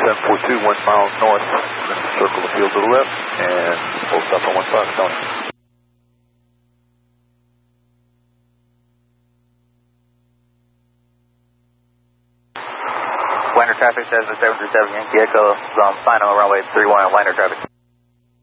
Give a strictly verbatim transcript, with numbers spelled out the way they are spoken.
seven four two, one mile north, circle the field to the left, and full stop on one five, Tony. Liner traffic says the seven three seven Yankee Echo is on final runway three one, liner traffic.